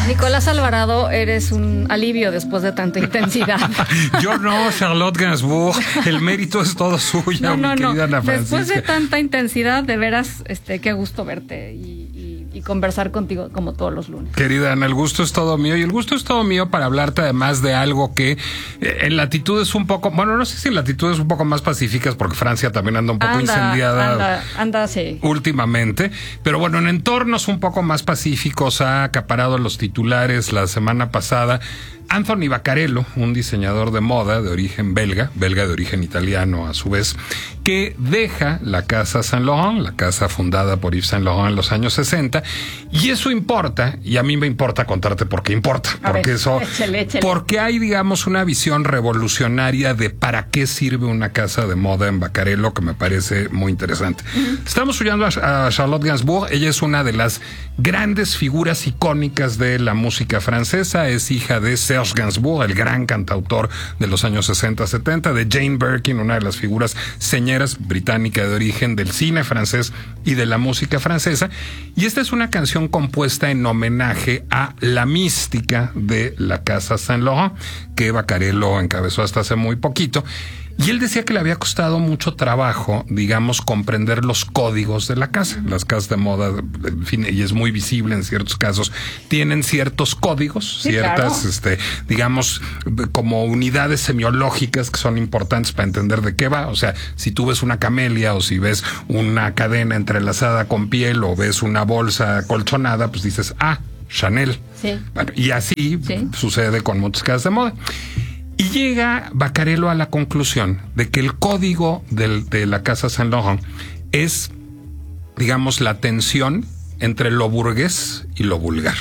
Nicolás Alvarado, eres un alivio después de tanta intensidad. Yo no, Charlotte Gainsbourg, el mérito es todo suyo, mi querida Ana Francisca. Después de tanta intensidad, de veras, qué gusto verte y conversar contigo como todos los lunes. Querida Ana, el gusto es todo mío, y el gusto es todo mío para hablarte además de algo que en latitudes un poco, bueno, no sé si en latitudes un poco más pacíficas, porque Francia también anda un poco incendiada sí, últimamente, pero bueno, en entornos un poco más pacíficos ha acaparado los titulares la semana pasada Anthony Vaccarello, un diseñador de moda de origen belga de origen italiano a su vez, que deja la casa Saint Laurent, la casa fundada por Yves Saint Laurent en los años 60, y eso importa, y a mí me importa contarte por qué importa, porque échale. porque hay, digamos, una visión revolucionaria de para qué sirve una casa de moda en Vaccarello que me parece muy interesante. Estamos oyendo a Charlotte Gainsbourg. Ella es una de las grandes figuras icónicas de la música francesa, es hija de Serge Gainsbourg, el gran cantautor de los años 60-70, de Jane Birkin, una de las figuras señeras británica de origen del cine francés y de la música francesa. Y esta es una canción compuesta en homenaje a la mística de la casa Saint Laurent, que Vaccarello encabezó hasta hace muy poquito. Y él decía que le había costado mucho trabajo, digamos, comprender los códigos de la casa. Las casas de moda, en fin, y es muy visible en ciertos casos, tienen ciertos códigos, sí, ciertas, claro, digamos, como unidades semiológicas que son importantes para entender de qué va. O sea, si tú ves una camelia o si ves una cadena entrelazada con piel o ves una bolsa colchonada, pues dices, Chanel. Sí. Bueno, y así sucede con muchas casas de moda. Y llega Vaccarello a la conclusión de que el código de la casa Saint Laurent es, digamos, la tensión entre lo burgués y lo vulgar.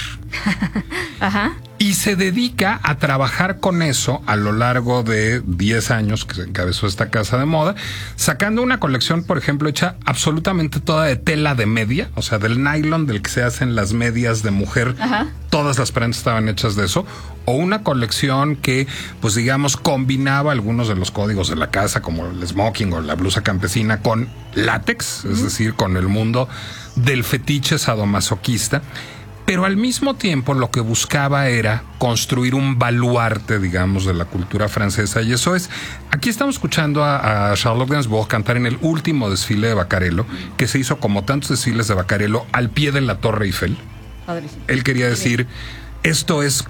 Ajá. Y se dedica a trabajar con eso a lo largo de 10 años que se encabezó esta casa de moda, sacando una colección, por ejemplo, hecha absolutamente toda de tela de media, o sea, del nylon del que se hacen las medias de mujer. Ajá. Todas las prendas estaban hechas de eso. O una colección que, pues digamos, combinaba algunos de los códigos de la casa, como el smoking o la blusa campesina, con látex, es decir, con el mundo del fetiche sadomasoquista. Pero al mismo tiempo lo que buscaba era construir un baluarte, digamos, de la cultura francesa. Y eso es, aquí estamos escuchando a Charlotte Gainsbourg cantar en el último desfile de Vaccarello, que se hizo como tantos desfiles de Vaccarello al pie de la Torre Eiffel. Padrísimo. Él quería decir, esto es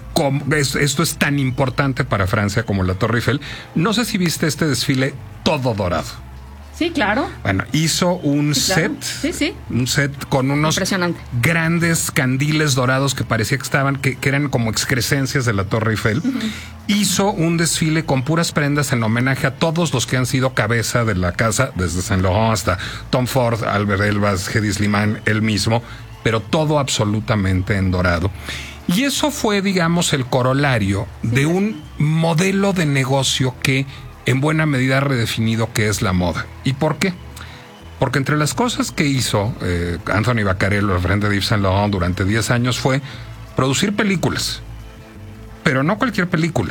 tan importante para Francia como la Torre Eiffel. No sé si viste este desfile todo dorado. Sí, claro. Bueno, hizo un set. Claro. Sí. Un set con unos grandes candiles dorados que parecía que estaban, que eran como excrescencias de la Torre Eiffel. Hizo un desfile con puras prendas en homenaje a todos los que han sido cabeza de la casa, desde Saint Laurent hasta Tom Ford, Albert Elbaz, Hedi Slimane, él mismo, pero todo absolutamente en dorado. Y eso fue, digamos, el corolario de un modelo de negocio que en buena medida ha redefinido qué es la moda. ¿Y por qué? Porque entre las cosas que hizo Anthony Vaccarello al frente de Yves Saint Laurent durante 10 años fue producir películas. Pero no cualquier película.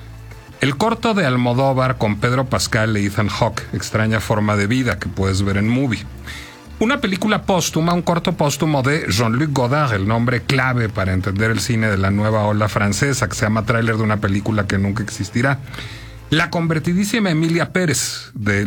El corto de Almodóvar con Pedro Pascal e Ethan Hawke, Extraña forma de vida, que puedes ver en Movie. Una película póstuma, un corto póstumo de Jean-Luc Godard, el nombre clave para entender el cine de la nueva ola francesa, que se llama tráiler de una película que nunca existirá. La controvertidísima Emilia Pérez de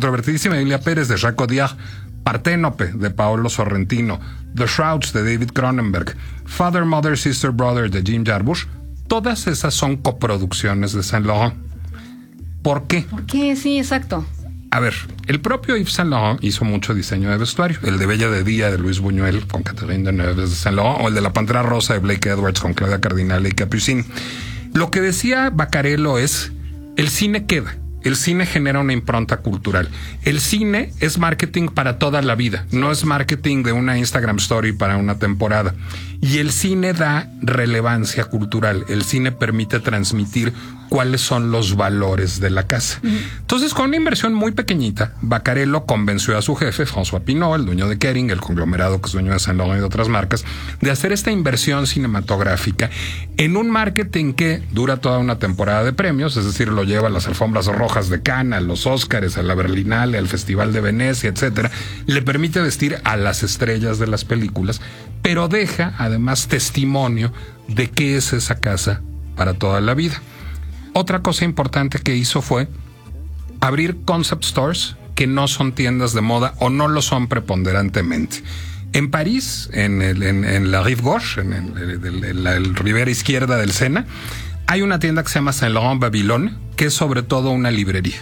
Jacques Audiard, Parténope de Paolo Sorrentino, The Shrouds de David Cronenberg, Father, Mother, Sister, Brother de Jim Jarmusch, todas esas son coproducciones de Saint Laurent. ¿Por qué? ¿Por qué? Sí, exacto. A ver, el propio Yves Saint Laurent hizo mucho diseño de vestuario. El de Bella de Día de Luis Buñuel con Catherine Deneuve de Saint Laurent, o el de La Pantera Rosa de Blake Edwards con Claudia Cardinale y Capucine. Lo que decía Vaccarello es: el cine queda. El cine genera una impronta cultural. El cine es marketing para toda la vida. No es marketing de una Instagram story para una temporada. Y el cine da relevancia cultural. El cine permite transmitir cuáles son los valores de la casa. Entonces, con una inversión muy pequeñita, Vaccarello convenció a su jefe, François Pinault, el dueño de Kering, el conglomerado que es dueño de Saint Laurent y de otras marcas, de hacer esta inversión cinematográfica en un marketing que dura toda una temporada de premios, es decir, lo lleva a las alfombras rojas de Cannes, a los Óscares, a la Berlinale, al Festival de Venecia, etcétera. Le permite vestir a las estrellas de las películas, pero deja además testimonio de qué es esa casa para toda la vida. Otra cosa importante que hizo fue abrir concept stores que no son tiendas de moda o no lo son preponderantemente. En París, en la Rive Gauche, en la ribera izquierda del Sena, hay una tienda que se llama Saint Laurent Babylone, que es sobre todo una librería.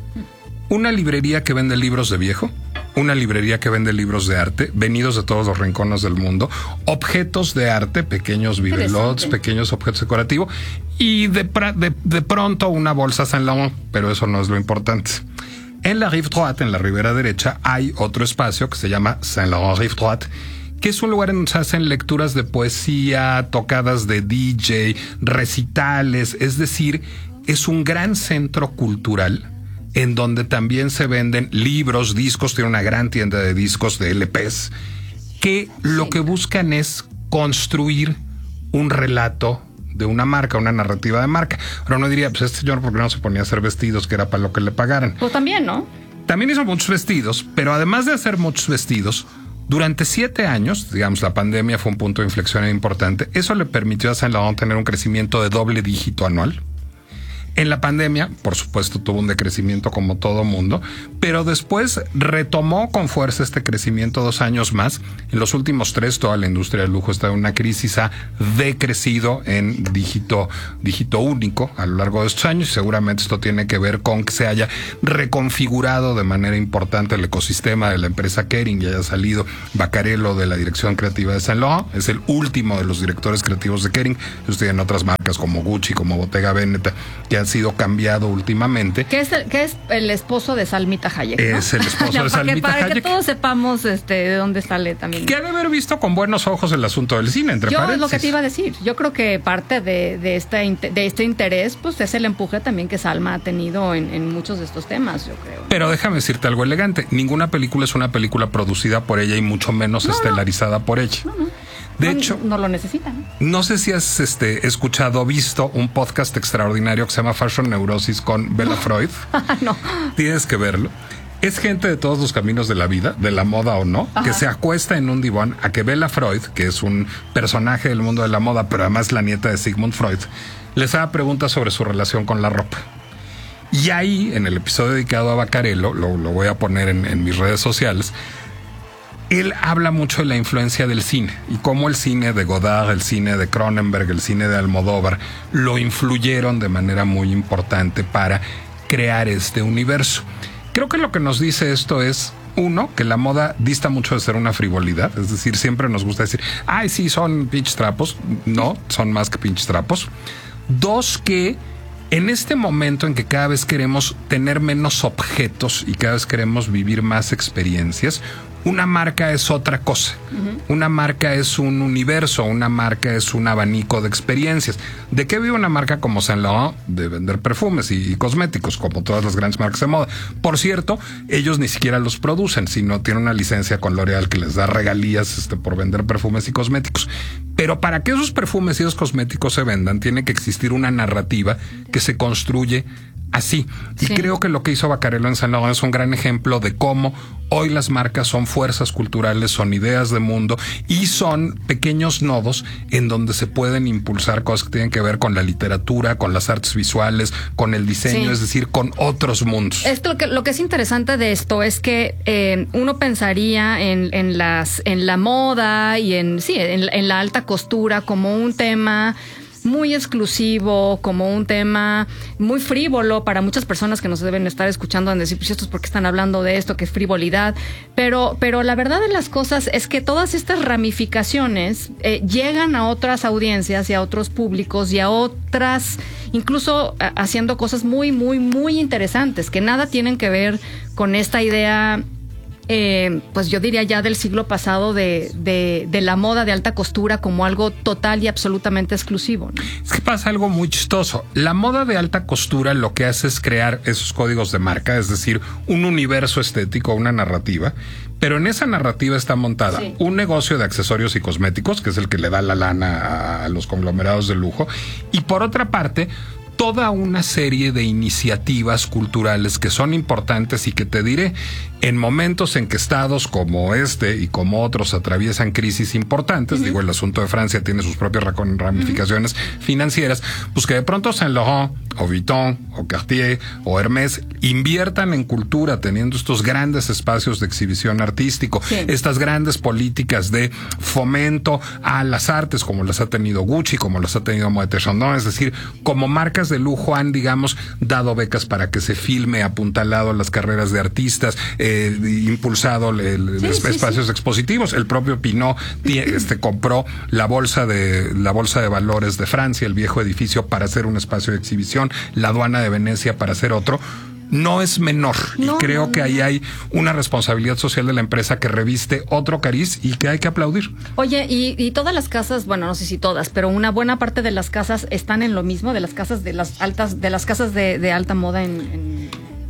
Una librería que vende libros de viejo, una librería que vende libros de arte, venidos de todos los rincones del mundo, objetos de arte, pequeños bibelots, pequeños objetos decorativos, y de pronto una bolsa Saint Laurent, pero eso no es lo importante. En la Rive Droite, en la ribera derecha, hay otro espacio que se llama Saint Laurent Rive Droite, que es un lugar en donde se hacen lecturas de poesía, tocadas de DJ, recitales, es decir, es un gran centro cultural en donde también se venden libros, discos, tiene una gran tienda de discos, de LPs, que lo que buscan es construir un relato de una marca, una narrativa de marca. Pero no diría, pues este señor, ¿por qué no se ponía a hacer vestidos que era para lo que le pagaran? Pues también, ¿no? También hizo muchos vestidos, pero además de hacer muchos vestidos, durante 7 años, digamos, la pandemia fue un punto de inflexión importante. Eso le permitió a Saint Laurent tener un crecimiento de doble dígito anual. En la pandemia, por supuesto, tuvo un decrecimiento como todo mundo, pero después retomó con fuerza este crecimiento 2 años más. En los últimos 3, toda la industria del lujo está en una crisis, ha decrecido en dígito único a lo largo de estos años. Y seguramente esto tiene que ver con que se haya reconfigurado de manera importante el ecosistema de la empresa Kering y haya salido Vaccarello de la dirección creativa de Saint Laurent. Es el último de los directores creativos de Kering. Ellos tienen otras marcas como Gucci, como Bottega Veneta, que han sido cambiado últimamente. Que es el esposo de Salmita Hayek, ¿no? Es el esposo de Salmita Hayek. Para que todos sepamos de dónde sale también. Que ha de haber visto con buenos ojos el asunto del cine, entre paréntesis. Es lo que te iba a decir. Yo creo que parte de este interés, pues es el empuje también que Salma ha tenido en muchos de estos temas, yo creo. Pero déjame decirte algo elegante. Ninguna película es una película producida por ella y mucho menos estelarizada por ella. De hecho, no lo necesitan. No sé si has escuchado o visto un podcast extraordinario que se llama Fashion Neurosis con Bella Freud. No. Tienes que verlo. Es gente de todos los caminos de la vida, de la moda o no, que se acuesta en un diván a que Bella Freud, que es un personaje del mundo de la moda, pero además la nieta de Sigmund Freud, les haga preguntas sobre su relación con la ropa. Y ahí, en el episodio dedicado a Vaccarello, lo voy a poner en mis redes sociales, él habla mucho de la influencia del cine y cómo el cine de Godard, el cine de Cronenberg, el cine de Almodóvar lo influyeron de manera muy importante para crear este universo. Creo que lo que nos dice esto es, uno, que la moda dista mucho de ser una frivolidad, es decir, siempre nos gusta decir, ay, sí, son pinches trapos. No, son más que pinches trapos. 2, que en este momento en que cada vez queremos tener menos objetos y cada vez queremos vivir más experiencias, una marca es otra cosa. Una marca es un universo, una marca es un abanico de experiencias. ¿De qué vive una marca como Saint Laurent? De vender perfumes y cosméticos, como todas las grandes marcas de moda. Por cierto, ellos ni siquiera los producen, sino tienen una licencia con L'Oréal que les da regalías por vender perfumes y cosméticos. Pero para que esos perfumes y esos cosméticos se vendan, tiene que existir una narrativa que se construye así. Y creo que lo que hizo Vaccarello en Saint Laurent es un gran ejemplo de cómo hoy las marcas son fuerzas culturales, son ideas de mundo y son pequeños nodos en donde se pueden impulsar cosas que tienen que ver con la literatura, con las artes visuales, con el diseño, es decir, con otros mundos. Lo que es interesante de esto es que uno pensaría en la moda y en la alta costura como un tema muy exclusivo, como un tema muy frívolo para muchas personas que nos deben estar escuchando en decir, pues estos por qué están hablando de esto, qué frivolidad, pero la verdad de las cosas es que todas estas ramificaciones llegan a otras audiencias y a otros públicos y a otras, incluso haciendo cosas muy, muy, muy interesantes que nada tienen que ver con esta idea pues yo diría ya del siglo pasado de la moda de alta costura como algo total y absolutamente exclusivo, ¿no? Es que pasa algo muy chistoso. La moda de alta costura lo que hace es crear esos códigos de marca, es decir, un universo estético, una narrativa, pero en esa narrativa está montada un negocio de accesorios y cosméticos, que es el que le da la lana a los conglomerados de lujo, y por otra parte, toda una serie de iniciativas culturales que son importantes y que te diré, en momentos en que estados como este y como otros atraviesan crisis importantes, digo, el asunto de Francia tiene sus propias ramificaciones financieras, pues que de pronto Saint Laurent o Vuitton o Cartier o Hermès inviertan en cultura teniendo estos grandes espacios de exhibición artístico, estas grandes políticas de fomento a las artes como las ha tenido Gucci, como las ha tenido Moët & Chandon, es decir, como marcas de lujo han, digamos, dado becas para que se filme, apuntalado las carreras de artistas, impulsado espacios expositivos. El propio Pinault compró la bolsa de valores de Francia, el viejo edificio, para hacer un espacio de exhibición, la aduana de Venecia para hacer otro. No es menor, y creo que ahí hay una responsabilidad social de la empresa que reviste otro cariz y que hay que aplaudir. Oye, y todas las casas, bueno, no sé si todas, pero una buena parte de las casas están en lo mismo, de las casas de las casas de alta moda en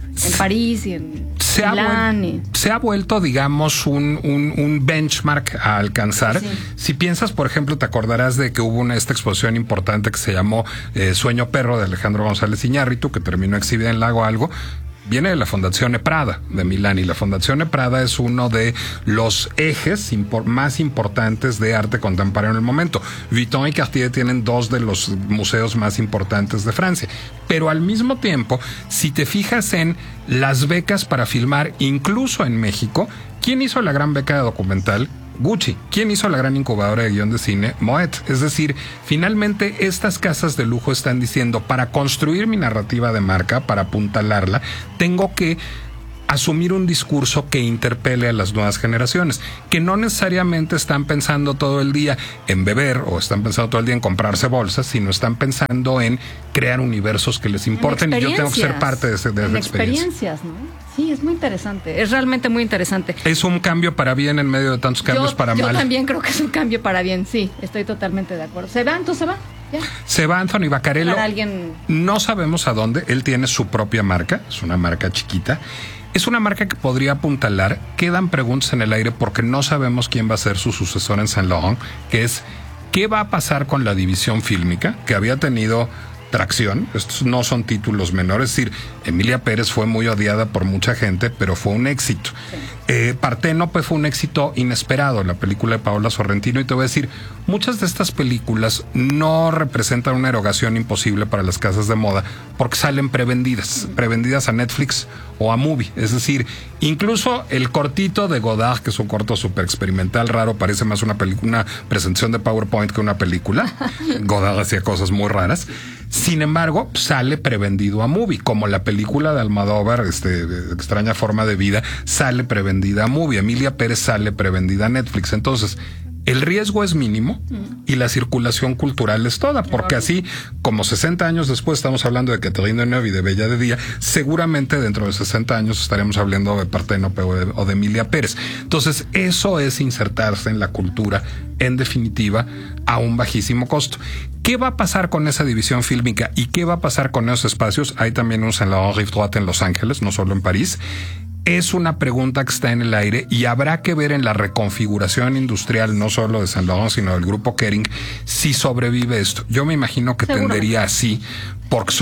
París y en Milán. Se ha vuelto, digamos, un benchmark a alcanzar. Sí. Si piensas, por ejemplo, te acordarás de que hubo esta exposición importante que se llamó Sueño Perro, de Alejandro González Iñárritu, que terminó exhibida en Lago Algo. Viene de la Fondazione Prada de Milán, y la Fondazione Prada es uno de los ejes más importantes de arte contemporáneo en el momento. Vuitton y Cartier tienen dos de los museos más importantes de Francia. Pero al mismo tiempo, si te fijas en las becas para filmar, incluso en México, ¿quién hizo la gran beca de documental? Gucci. ¿Quién hizo la gran incubadora de guión de cine? Moet. Es decir, finalmente estas casas de lujo están diciendo, para construir mi narrativa de marca, para apuntalarla, tengo que asumir un discurso que interpele a las nuevas generaciones, que no necesariamente están pensando todo el día en beber o están pensando todo el día en comprarse bolsas, sino están pensando en crear universos que les importen, y yo tengo que ser parte de esa experiencia. ¿No? Sí, es muy interesante, es realmente muy interesante. Es un cambio para bien en medio de tantos cambios para mal. Yo también creo que es un cambio para bien, sí, estoy totalmente de acuerdo. ¿Se va? ¿Entonces se va? ¿Ya? Se va Anthony Vaccarello. Para alguien... No sabemos a dónde, él tiene su propia marca, es una marca chiquita. Es una marca que podría apuntalar. Quedan preguntas en el aire porque no sabemos quién va a ser su sucesor en Saint Laurent, que es qué va a pasar con la división fílmica, que había tenido tracción. Estos no son títulos menores. Es decir, Emilia Pérez fue muy odiada por mucha gente, pero fue un éxito. Sí. Parténope fue un éxito inesperado, la película de Paola Sorrentino, y te voy a decir, muchas de estas películas no representan una erogación imposible para las casas de moda porque salen prevendidas a Netflix o a Movie. Es decir, incluso el cortito de Godard, que es un corto súper experimental, raro, parece más una presentación de PowerPoint que una película. Godard hacía cosas muy raras. Sin embargo, sale prevendido a Movie, como la película de Almodóvar, Extraña Forma de Vida, sale prevendida a Movie. Emilia Pérez sale prevendida a Netflix. Entonces, el riesgo es mínimo y la circulación cultural es toda, porque así como 60 años después estamos hablando de Catherine Deneuve y de Bella de Día, seguramente dentro de 60 años estaremos hablando de Parténope o de Emilia Pérez. Entonces, eso es insertarse en la cultura, en definitiva, a un bajísimo costo. ¿Qué va a pasar con esa división fílmica y qué va a pasar con esos espacios? Hay también un Saint Laurent Rive Droite en Los Ángeles, no solo en París. Es una pregunta que está en el aire y habrá que ver en la reconfiguración industrial, no solo de Saint Laurent, sino del grupo Kering, si sobrevive esto. Yo me imagino que tendería así, porque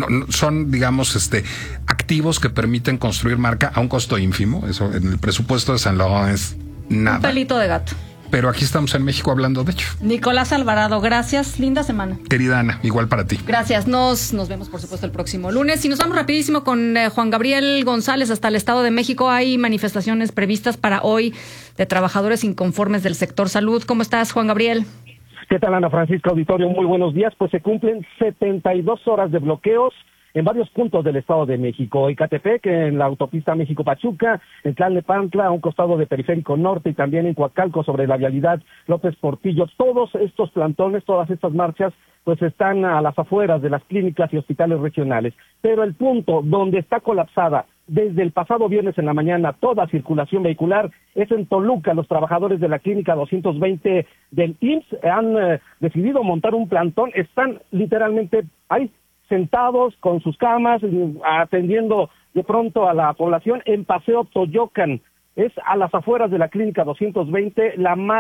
son digamos, activos que permiten construir marca a un costo ínfimo. Eso en el presupuesto de Saint Laurent es nada. Un pelito de gato. Pero aquí estamos en México hablando de ello. Nicolás Alvarado, gracias. Linda semana. Querida Ana, igual para ti. Gracias. Nos vemos, por supuesto, el próximo lunes. Y nos vamos rapidísimo con Juan Gabriel González hasta el Estado de México. Hay manifestaciones previstas para hoy de trabajadores inconformes del sector salud. ¿Cómo estás, Juan Gabriel? ¿Qué tal, Ana Francisca Auditorio? Muy buenos días. Pues se cumplen 72 horas de bloqueos en varios puntos del Estado de México. Ecatepec, en la autopista México-Pachuca, en Tlalnepantla, a un costado de Periférico Norte, y también en Coacalco, sobre la vialidad López Portillo. Todos estos plantones, todas estas marchas, pues están a las afueras de las clínicas y hospitales regionales. Pero el punto donde está colapsada desde el pasado viernes en la mañana toda circulación vehicular es en Toluca. Los trabajadores de la clínica 220 del IMSS han decidido montar un plantón. Están literalmente ahí, sentados con sus camas, atendiendo de pronto a la población en Paseo Toyocan. Es a las afueras de la clínica 220, la más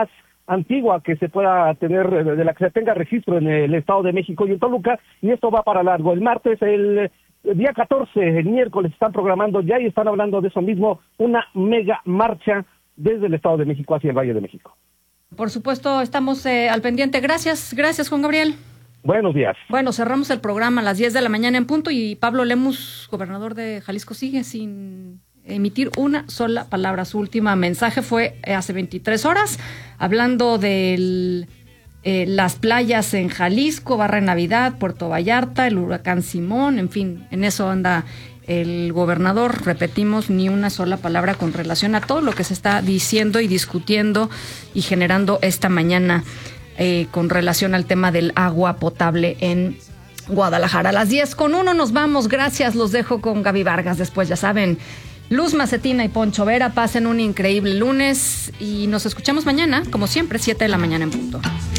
antigua que se pueda tener, de la que se tenga registro en el Estado de México y en Toluca, y esto va para largo. El martes, el día 14, el miércoles, están programando ya y están hablando de eso mismo, una mega marcha desde el Estado de México hacia el Valle de México. Por supuesto, estamos al pendiente. Gracias, Juan Gabriel. Buenos días. Bueno, cerramos el programa a las 10 de la mañana en punto y Pablo Lemus, gobernador de Jalisco, sigue sin emitir una sola palabra. Su última mensaje fue hace 23 horas, hablando de las playas en Jalisco, Barra de Navidad, Puerto Vallarta, el huracán Simón, en fin, en eso anda el gobernador. Repetimos, ni una sola palabra con relación a todo lo que se está diciendo y discutiendo y generando esta mañana con relación al tema del agua potable en Guadalajara. A las 10:01 nos vamos. Gracias, los dejo con Gaby Vargas. Después, ya saben, Luz Macetina y Poncho Vera. Pasen un increíble lunes y nos escuchamos mañana, como siempre, 7 de la mañana en punto.